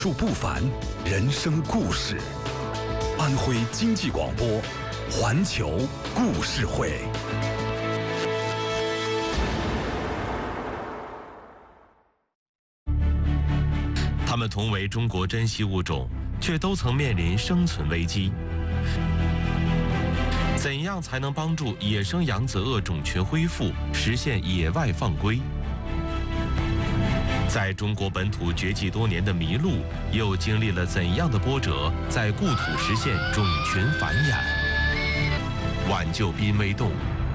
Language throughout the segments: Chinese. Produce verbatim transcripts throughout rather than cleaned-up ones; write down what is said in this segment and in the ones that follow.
述不凡人生故事，安徽经济广播，环球故事会。 它们同为中国珍稀物种，却都曾面临生存危机。怎样才能帮助野生扬子鳄种群恢复，实现野外放归？在中国本土绝迹多年的麋鹿，又经历了怎样的波折，在故土实现种群繁衍，挽救濒危动物？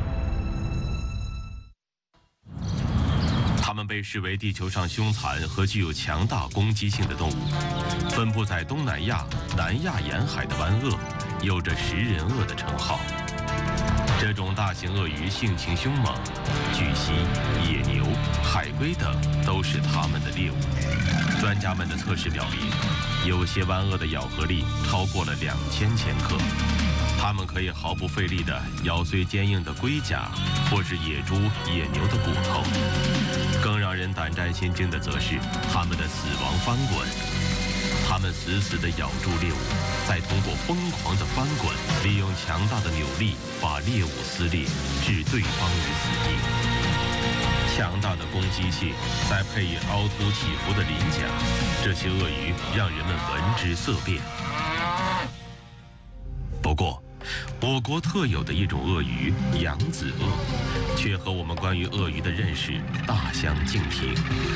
它们被视为地球上凶残和具有强大攻击性的动物，分布在东南亚、南亚沿海的湾鳄，有着食人鳄的称号。这种大型鳄鱼性情凶猛，巨蜥、野牛、海龟等都是它们的猎物。专家们的测试表明，有些湾鳄的咬合力超过了两千千克，它们可以毫不费力地咬碎坚硬的龟甲，或是野猪、野牛的骨头。更让人胆战心惊的则是它们的死亡翻滚。它们死死地咬住猎物，再通过疯狂的翻滚，利用强大的扭力把猎物撕裂，置对方于死地。强大的攻击性，再配以凹凸起伏的鳞甲，这些鳄鱼让人们闻之色变。不过，我国特有的一种鳄鱼扬子鳄，却和我们关于鳄鱼的认识大相径庭。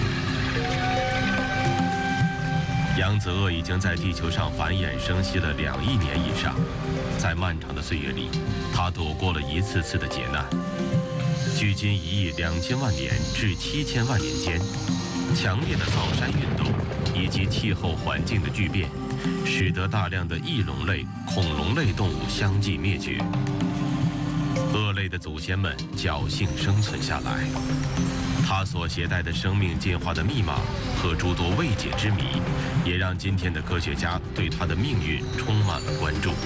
扬子鳄已经在地球上繁衍生息了两亿年以上，在漫长的岁月里，它躲过了一次次的劫难。距今一亿两千万年至七千万年间，强烈的造山运动以及气候环境的巨变，使得大量的翼龙类、恐龙类动物相继灭绝。鳄类的祖先们侥幸生存下来。它所携带的生命进化的密码和诸多未解之谜，也让今天的科学家对它的命运充满了关注。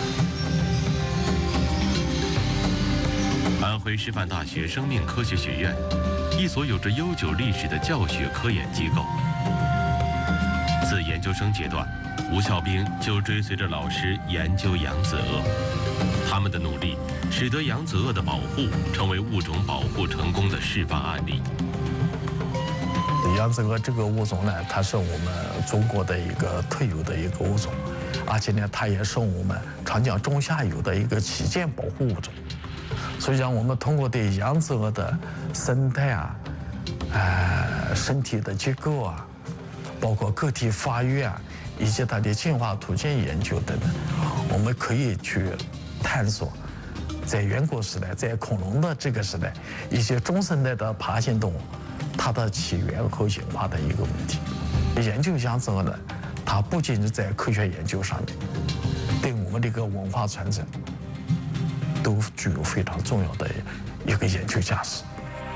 安徽师范大学生命科学学院，一所有着悠久历史的教学科研机构。自研究生阶段，吴孝兵就追随着老师研究扬子鳄。他们的努力使得扬子鳄的保护成为物种保护成功的示范案例。 扬子鳄这个物种呢，它是我们中国的一个特有的一个物种，而且呢，它也是我们长江中下游的一个旗舰保护物种。所以讲，我们通过对扬子鳄的生态啊、呃、身体的结构啊，包括个体发育啊，以及它的进化途径研究等等，我们可以去探索在远古时代，在恐龙的这个时代，一些中生代的爬行动物，它的起源和演化的一个问题。研究扬子鳄呢，它不仅是在科学研究上面，对我们的一个文化传承都具有非常重要的一个研究价值。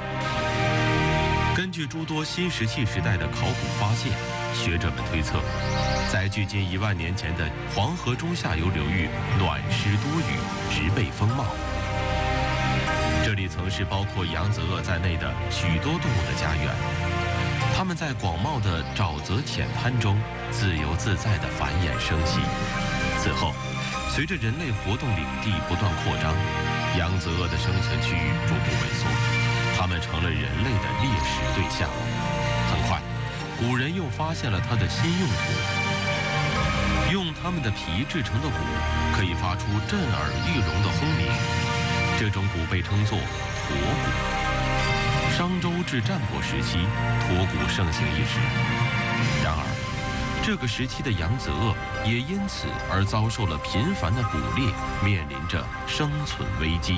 根据诸多新石器时代的考古发现，学者们推测，在距今一万年前的黄河中下游流域，暖湿多雨，植被丰茂。这里曾是包括扬子鳄在内的许多动物的家园，它们在广袤的沼泽浅滩中自由自在地繁衍生息。此后，随着人类活动领地不断扩张，扬子鳄的生存区域逐步萎缩，它们成了人类的猎食对象。很快，古人又发现了它的新用途，用它们的皮制成的鼓可以发出震耳欲聋的轰鸣，这种鼓被称作驼鼓。商周至战国时期，驼鼓盛行一时。然而，这个时期的扬子鳄也因此而遭受了频繁的捕猎，面临着生存危机。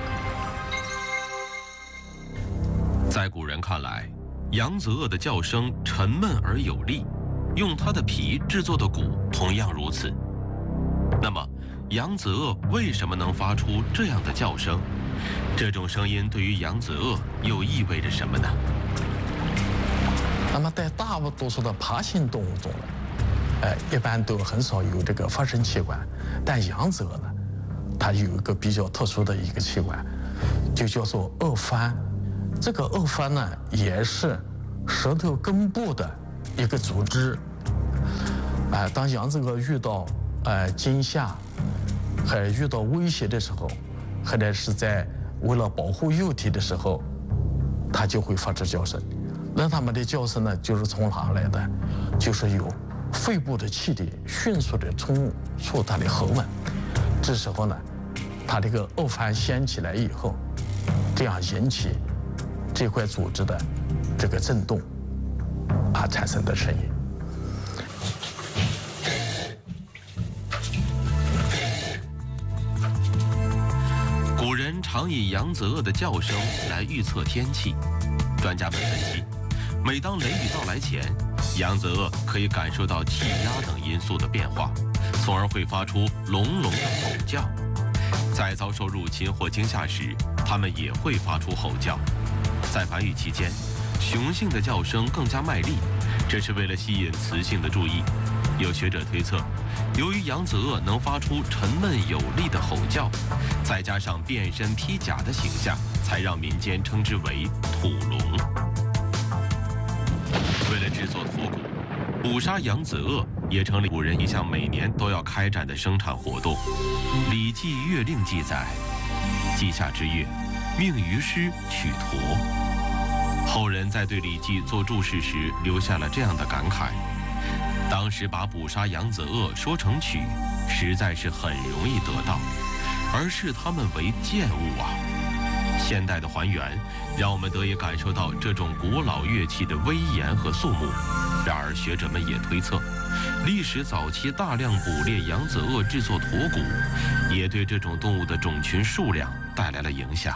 在古人看来，扬子鳄的叫声沉闷而有力，用它的皮制作的鼓同样如此。那么，扬子鳄为什么能发出这样的叫声？这种声音对于扬子鳄又意味着什么呢？ 那么在大多数的爬行动物中呢，呃，一般都很少有这个发声器官，但扬子鳄呢，它有一个比较特殊的一个器官，就叫做颚帆。这个颚帆呢，也是舌头根部的一个组织， 哎，当扬子鳄遇到呃惊吓，还遇到威胁的时候，或者是在为了保护幼体的时候，它就会发出叫声。那它们的叫声呢，就是从哪来的？就是有肺部的气体迅速的冲出它的喉吻。这时候呢，它这个腭翻掀起来以后，这样引起这块组织的这个震动啊产生的声音。 古人常以扬子鳄的叫声来预测天气。专家们分析，每当雷雨到来前，扬子鳄可以感受到气压等因素的变化，从而会发出隆隆的吼叫。在遭受入侵或惊吓时，它们也会发出吼叫。在繁育期间，雄性的叫声更加卖力，这是为了吸引雌性的注意。有学者推测，由于扬子鳄能发出沉闷有力的吼叫，再加上变身披甲的形象，才让民间称之为土龙。为了制作驼骨，捕杀扬子鳄也成了古人一项每年都要开展的生产活动。《礼记·乐令》记载：“季夏之月，命于师取驼。”后人在对《礼记》做注释时留下了这样的感慨：当时把捕杀扬子鳄说成曲，实在是很容易得到，而视它们为贱物啊。现代的还原，让我们得以感受到这种古老乐器的威严和肃穆。然而，学者们也推测，历史早期大量捕猎扬子鳄制作驼骨，也对这种动物的种群数量带来了影响。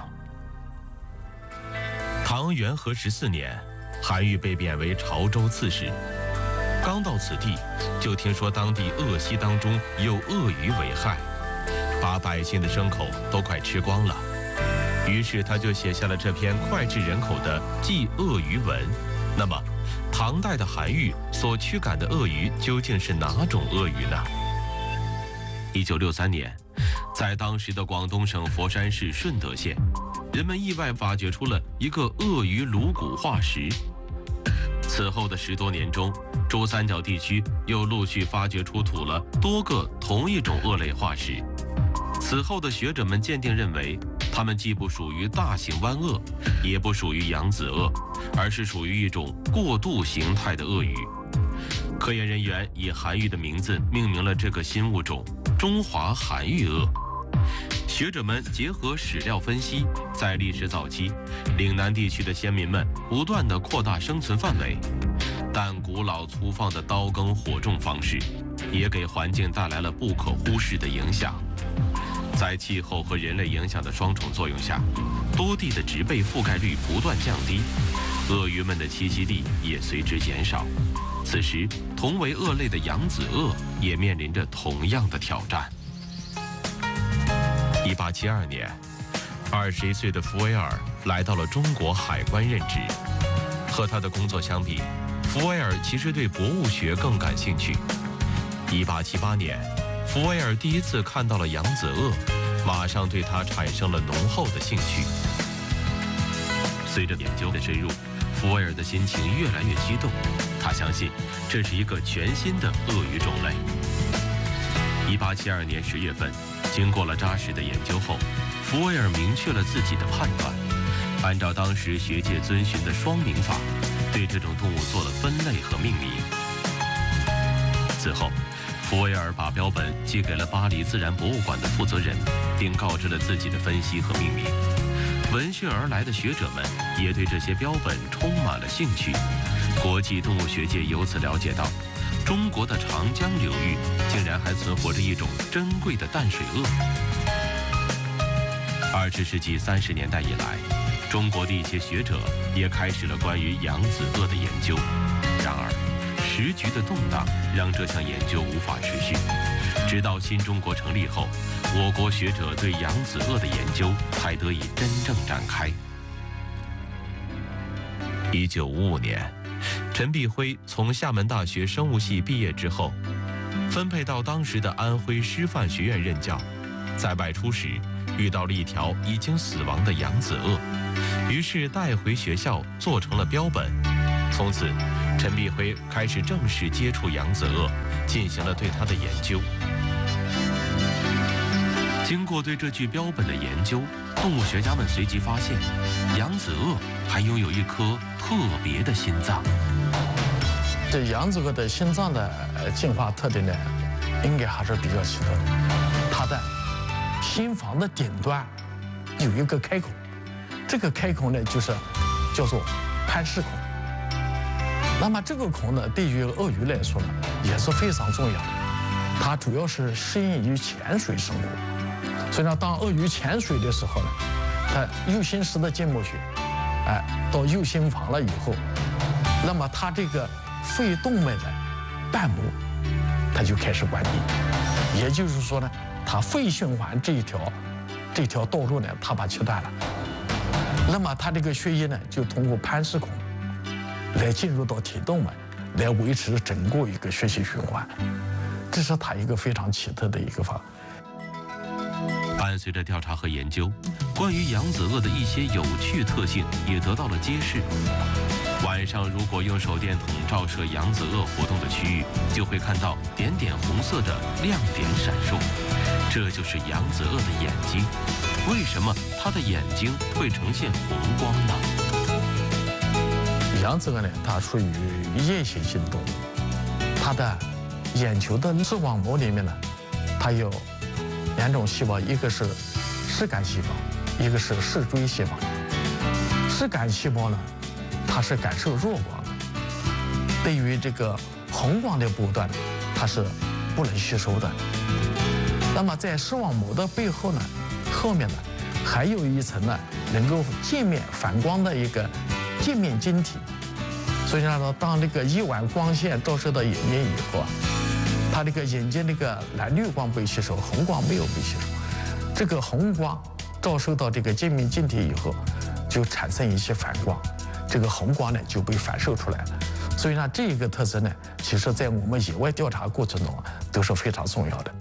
唐元和十四年，韩愈被贬为潮州刺史。刚到此地，就听说当地鳄溪当中有鳄鱼为害，把百姓的牲口都快吃光了。于是他就写下了这篇脍炙人口的《祭鳄鱼文》。那么，唐代的韩愈所驱赶的鳄鱼究竟是哪种鳄鱼呢？一九六三年，在当时的广东省佛山市顺德县，人们意外发掘出了一个鳄鱼颅骨化石。此后的十多年中，珠三角地区又陆续发掘出土了多个同一种鳄类化石。此后的学者们鉴定认为，它们既不属于大型湾鳄，也不属于扬子鳄，而是属于一种过渡形态的鳄鱼。科研人员以韩愈的名字命名了这个新物种——中华韩愈鳄。学者们结合史料分析，在历史早期，岭南地区的先民们不断地扩大生存范围，但古老粗放的刀耕火种方式，也给环境带来了不可忽视的影响。在气候和人类影响的双重作用下，多地的植被覆盖率不断降低，鳄鱼们的栖息地也随之减少。此时，同为鳄类的扬子鳄也面临着同样的挑战。一八七二年，二十一岁的福威尔来到了中国海关任职。和他的工作相比，福威尔其实对博物学更感兴趣。一八七八年，福威尔第一次看到了扬子鳄，马上对它产生了浓厚的兴趣。随着研究的深入，福威尔的心情越来越激动。他相信这是一个全新的鳄鱼种类。一八七二年十月份，经过了扎实的研究后，福威尔明确了自己的判断，按照当时学界遵循的双名法，对这种动物做了分类和命名。此后，福威尔把标本寄给了巴黎自然博物馆的负责人，并告知了自己的分析和命名。闻讯而来的学者们也对这些标本充满了兴趣。国际动物学界由此了解到，中国的长江流域竟然还存活着一种珍贵的淡水鳄。二十世纪三十年代以来，中国的一些学者也开始了关于扬子鳄的研究。然而，时局的动荡让这项研究无法持续。直到新中国成立后，我国学者对扬子鳄的研究才得以真正展开。一九五五年，陈璧辉从厦门大学生物系毕业之后，分配到当时的安徽师范学院任教。在外出时，遇到了一条已经死亡的扬子鳄，于是带回学校做成了标本。从此，陈璧辉开始正式接触扬子鳄， 进行了对它的研究。经过对这具标本的研究，动物学家们随即发现，扬子鳄还拥有一颗特别的心脏。 这扬子鳄的心脏的进化特点呢，应该还是比较奇特的。它的心房的顶端有一个开孔，这个开孔呢就是叫做潘氏孔。那么这个孔呢，对于鳄鱼来说呢也是非常重要的。它主要是适应于潜水生活，所以呢，当鳄鱼潜水的时候呢，它右心室的筋膜血，哎，到右心房了以后，那么它这个肺动脉的瓣膜，它就开始关闭。也就是说呢，它肺循环这一条这条道路呢，它把切断了。那么它这个血液呢，就通过潘氏孔来进入到体动脉，来维持整个一个血液循环。这是它一个非常奇特的一个方法。 伴随着调查和研究，关于扬子鳄的一些有趣特性也得到了揭示。晚上如果用手电筒照射扬子鳄活动的区域，就会看到点点红色的亮点闪烁，这就是扬子鳄的眼睛。为什么它的眼睛会呈现红光呢？ 扬子鳄呢，它属于夜行性动物，它的眼球的视网膜里面呢，它有两种细胞，一个是视杆细胞，一个是视锥细胞。视杆细胞呢，它是感受弱光的，对于这个红光的波段，它是不能吸收的。那么在视网膜的背后呢，后面呢，还有一层呢，能够镜面反光的一个镜面晶体。所以说，当这个一晚光线照射到眼睛以后啊，它这个眼睛这个蓝绿光被吸收，红光没有被吸收。这个红光照射到这个镜面晶体以后，就产生一些反光，这个红光呢就被反射出来了。所以呢，这一个特征呢，其实在我们野外调查过程中啊，都是非常重要的。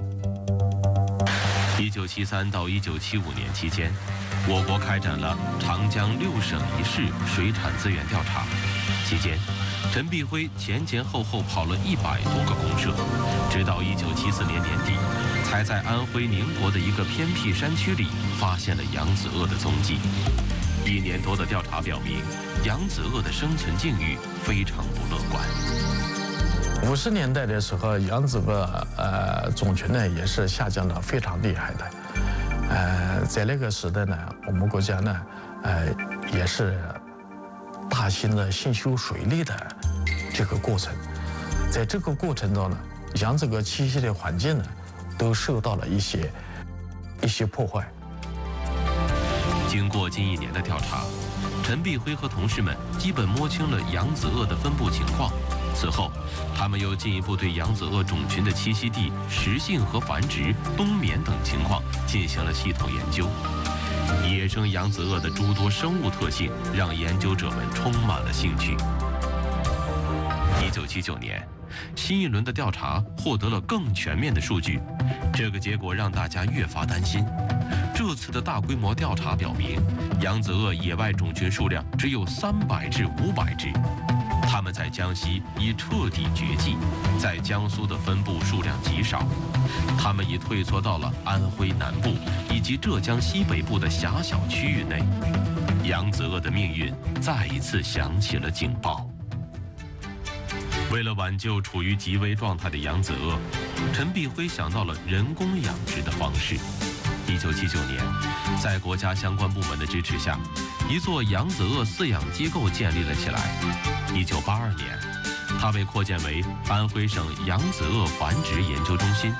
一九七三到一九七五年期间，我国开展了长江六省一市水产资源调查。期间，陈碧辉前前后后跑了一百多个公社，直到一九七四年年底，才在安徽宁国的一个偏僻山区里发现了扬子鳄的踪迹。一年多的调查表明，扬子鳄的生存境遇非常不乐观。 五十年代的时候，扬子鳄呃种群呢也是下降的非常厉害的。呃，在那个时代呢，我们国家呢，呃也是大型的兴修水利的这个过程。在这个过程中呢，扬子鳄栖息的环境呢，都受到了一些一些破坏。 经过近一年的调查，陈碧辉和同事们基本摸清了扬子鳄的分布情况。此后，他们又进一步对扬子鳄种群的栖息地、食性和繁殖、冬眠等情况进行了系统研究。野生扬子鳄的诸多生物特性让研究者们充满了兴趣。一九七九年，新一轮的调查获得了更全面的数据，这个结果让大家越发担心。这次的大规模调查表明，扬子鳄野外种群数量只有三百至五百只。它们在江西已彻底绝迹，在江苏的分布数量极少，它们已退缩到了安徽南部以及浙江西北部的狭小区域内。扬子鳄的命运再一次响起了警报。为了挽救处于极危状态的扬子鳄，陈碧辉想到了人工养殖的方式。一九七九年，在国家相关部门的支持下，一座扬子鳄饲养机构建立了起来。一九八二年，它被扩建为安徽省扬子鳄繁殖研究中心。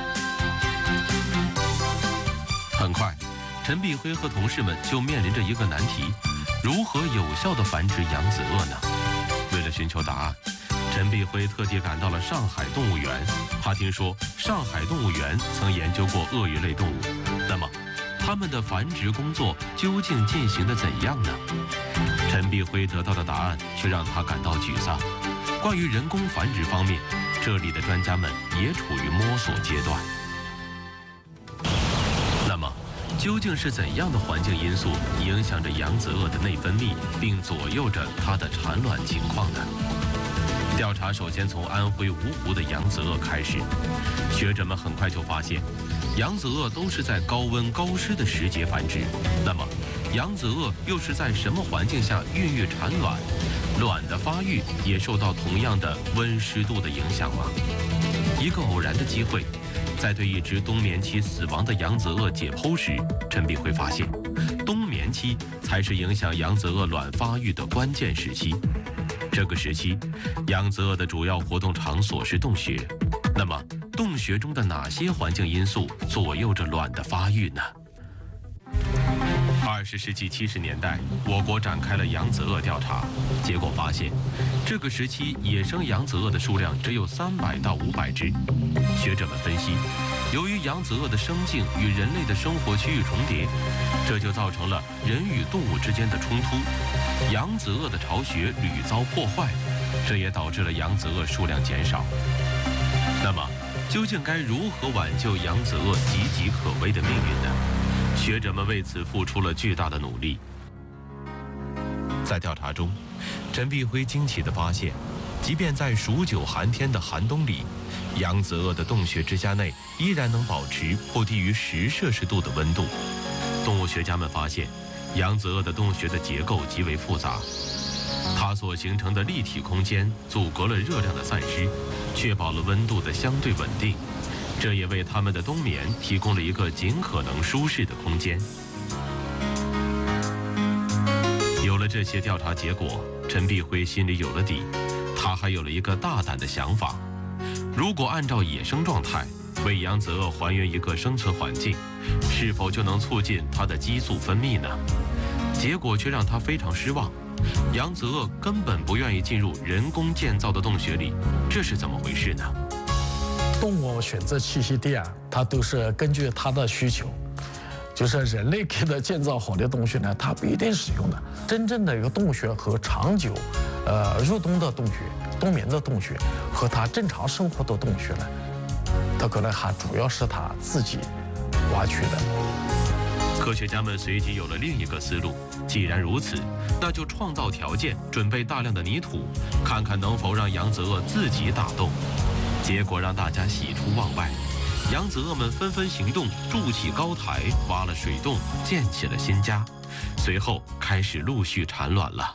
很快，陈碧辉和同事们就面临着一个难题：如何有效地繁殖扬子鳄呢？为了寻求答案，陈碧辉特地赶到了上海动物园。他听说上海动物园曾研究过鳄鱼类动物，那么它们的繁殖工作究竟进行得怎样呢？陈碧辉得到的答案却让他感到沮丧。关于人工繁殖方面，这里的专家们也处于摸索阶段。那么，究竟是怎样的环境因素影响着扬子鳄的内分泌，并左右着它的产卵情况呢？ 调查首先从安徽芜湖的扬子鳄开始，学者们很快就发现，扬子鳄都是在高温高湿的时节繁殖。那么，扬子鳄又是在什么环境下孕育产卵？卵的发育也受到同样的温湿度的影响吗？一个偶然的机会，在对一只冬眠期死亡的扬子鳄解剖时，陈必辉发现，冬眠期才是影响扬子鳄卵发育的关键时期。这个时期，扬子鳄的主要活动场所是洞穴。那么，洞穴中的哪些环境因素左右着卵的发育呢？二十世纪七十年代，我国展开了扬子鳄调查，结果发现，这个时期野生扬子鳄的数量只有三百到五百只。学者们分析，由于扬子鳄的生境与人类的生活区域重叠，这就造成了人与动物之间的冲突，扬子鳄的巢穴屡遭破坏，这也导致了扬子鳄数量减少。那么，究竟该如何挽救扬子鳄岌岌可危的命运呢？学者们为此付出了巨大的努力。在调查中，陈必辉惊奇地发现，即便在数九寒天的寒冬里，扬子鳄的洞穴支架内依然能保持不低于十摄氏度的温度。动物学家们发现，扬子鳄的洞穴的结构极为复杂，它所形成的立体空间阻隔了热量的散失，确保了温度的相对稳定。这也为他们的冬眠提供了一个尽可能舒适的空间。有了这些调查结果，陈必辉心里有了底，他还有了一个大胆的想法：如果按照野生状态为扬子鳄还原一个生存环境，是否就能促进它的激素分泌呢？结果却让他非常失望，扬子鳄根本不愿意进入人工建造的洞穴里，这是怎么回事呢？ 动物选择栖息地啊，它都是根据它的需求，就是人类给它建造好的洞穴呢，它不一定使用的。真正的一个洞穴和长久，呃，入冬的洞穴、冬眠的洞穴和它正常生活的洞穴呢，它可能还主要是它自己挖掘的。 科学家们随即有了另一个思路，既然如此，那就创造条件，准备大量的泥土，看看能否让扬子鳄自己打洞。结果让大家喜出望外，扬子鳄们纷纷行动，筑起高台，挖了水洞，建起了新家，随后开始陆续产卵了。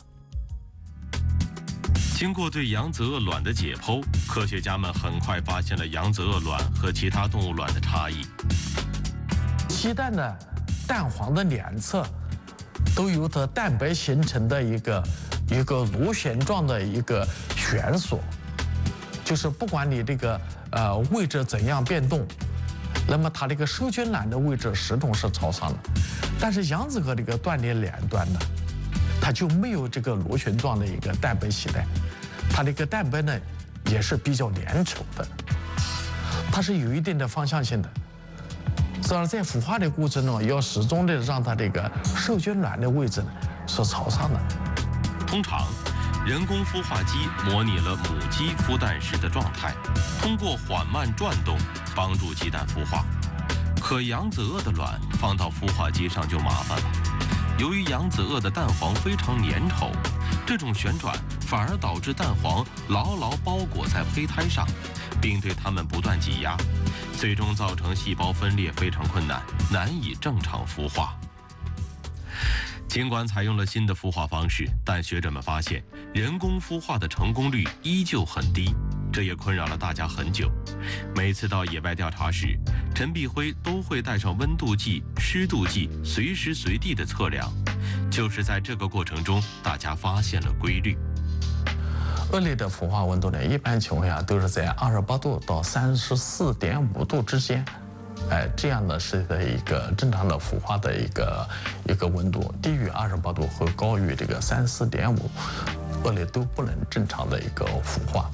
经过对扬子鳄卵的解剖，科学家们很快发现了扬子鳄卵和其他动物卵的差异。 鸡蛋的蛋黄的两侧都有它蛋白形成的一个一个螺旋状的一个悬索。就是不管你这个呃位置怎样变动，那么它这个受精卵的位置始终是朝上的。但是扬子鳄这个断裂两端呢，它就没有这个螺旋状的一个蛋白系带，它这个蛋白呢也是比较粘稠的，它是有一定的方向性的。所以在孵化的过程中，要始终的让它这个受精卵的位置呢是朝上的。 通常，人工孵化机模拟了母鸡孵蛋时的状态，通过缓慢转动帮助鸡蛋孵化。可扬子鳄的卵放到孵化机上就麻烦了，由于扬子鳄的蛋黄非常粘稠，这种旋转反而导致蛋黄牢牢包裹在胚胎上，并对它们不断挤压，最终造成细胞分裂非常困难，难以正常孵化。尽管采用了新的孵化方式，但学者们发现人工孵化的成功率依旧很低，这也困扰了大家很久。每次到野外调查时，陈必辉都会带上温度计、湿度计，随时随地的测量。就是在这个过程中，大家发现了规律。 鳄类的孵化温度呢，一般情况下都是在二十八度到三十四点五度之间。哎，这样呢是的一个正常的孵化的一个一个温度，低于二十八度和高于这个三十四点五，鳄类都不能正常的一个孵化。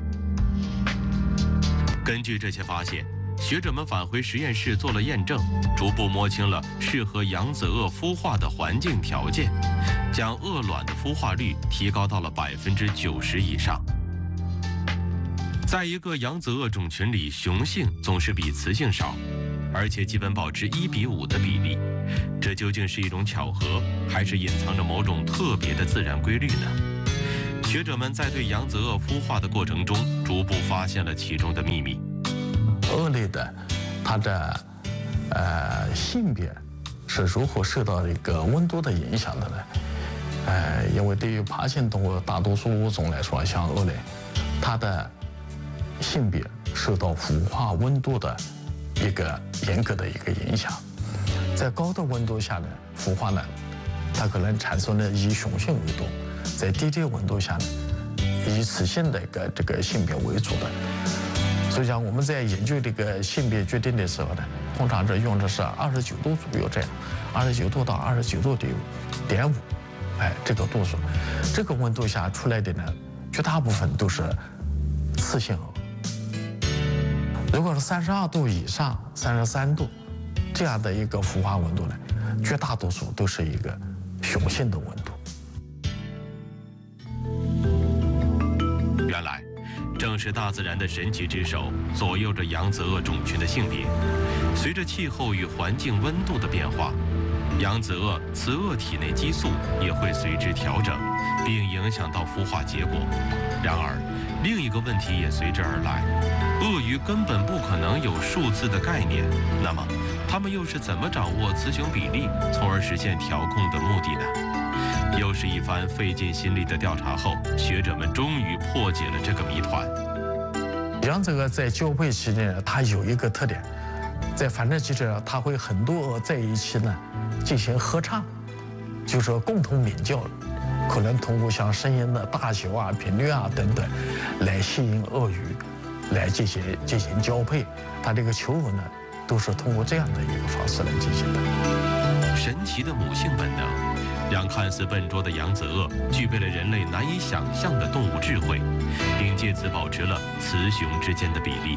根据这些发现，学者们返回实验室做了验证，逐步摸清了适合扬子鳄孵化的环境条件，将鳄卵的孵化率提高到了百分之九十以上。在一个扬子鳄种群里，雄性总是比雌性少，而且基本保持一比五的比例。这究竟是一种巧合，还是隐藏着某种特别的自然规律呢？ 学者们在对扬子鳄孵化的过程中，逐步发现了其中的秘密。 鳄类的它的呃性别是如何受到一个温度的影响的呢？呃，因为对于爬行动物大多数物种来说，像鳄类，它的性别受到孵化温度的一个严格的一个影响。在高的温度下呢，孵化呢，它可能产生了以雄性为多；在低的温度下呢，以雌性的一个这个性别为主的。所以讲我们在研究这个性别决定的时候呢，通常是用的是二十九度左右这样，二十九度到二十九度点五，哎，这个度数，这个温度下出来的呢，绝大部分都是雌性鹅。如果是三十二度以上、三十三度这样的一个孵化温度呢，绝大多数都是一个雄性的温度。 原来，正是大自然的神奇之手左右着扬子鳄种群的性别。随着气候与环境温度的变化，扬子鳄雌鳄体内激素也会随之调整，并影响到孵化结果。然而，另一个问题也随之而来：鳄鱼根本不可能有数字的概念，那么它们又是怎么掌握雌雄比例，从而实现调控的目的呢？又是一番费尽心力的调查后，学者们终于破解了这个谜团。 扬子鳄在交配期间，它有一个特点，在繁殖期间，它会很多鹅在一起呢进行合唱，就是共同鸣叫，可能通过像声音的大小啊、频率啊等等，来吸引鳄鱼，来进行进行交配。它这个求偶呢，都是通过这样的一个方式来进行的。 神奇的母性本能，让看似笨拙的扬子鳄具备了人类难以想象的动物智慧，并借此保持了雌雄之间的比例。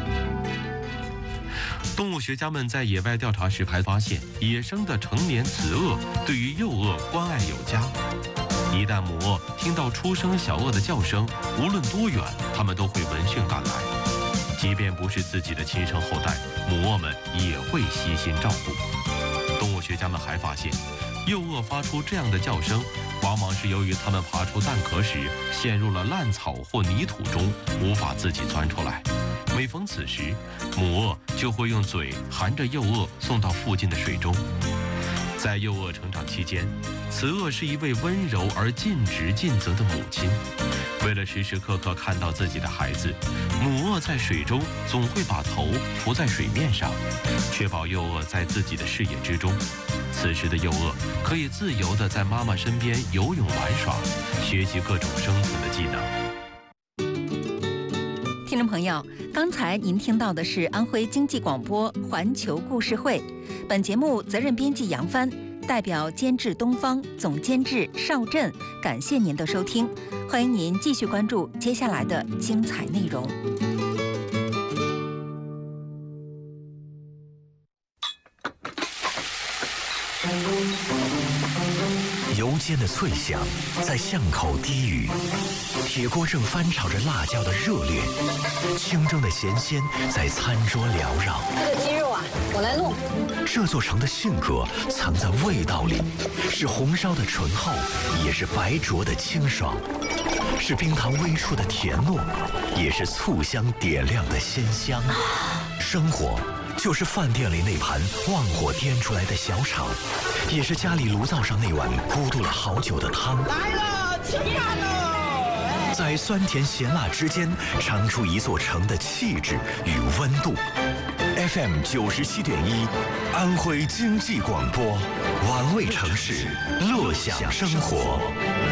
动物学家们在野外调查时还发现，野生的成年雌鳄对于幼鳄关爱有加。一旦母鳄听到初生小鳄的叫声，无论多远，它们都会闻讯赶来。即便不是自己的亲生后代，母鳄们也会悉心照顾。动物学家们还发现，幼鳄发出这样的叫声，往往是由于它们爬出蛋壳时陷入了烂草或泥土中，无法自己钻出来。每逢此时，母鳄就会用嘴含着幼鳄送到附近的水中。在幼鳄成长期间，雌鳄是一位温柔而尽职尽责的母亲。为了时时刻刻看到自己的孩子，母鳄在水中总会把头浮在水面上，确保幼鳄在自己的视野之中。此时的幼鳄可以自由地在妈妈身边游泳玩耍，学习各种生存的技能。 听众朋友，刚才您听到的是安徽经济广播环球故事会，本节目责任编辑杨帆，代表监制东方，总监制邵振，感谢您的收听，欢迎您继续关注接下来的精彩内容。 油煎的脆响在巷口低语，铁锅正翻炒着辣椒的热烈，清蒸的咸鲜在餐桌缭绕。 这个鸡肉啊，我来弄。 这座城的性格藏在味道里，是红烧的醇厚，也是白灼的清爽，是冰糖微出的甜糯，也是醋香点亮的鲜香。生活就是饭店里那盘旺火颠出来的小炒，也是家里炉灶上那碗咕嘟了好久的汤。 来了，吃饭喽！ 在酸甜咸辣之间，尝出一座城的气质与温度。F M 九十七点一，安徽经济广播，玩味城市，乐享生活。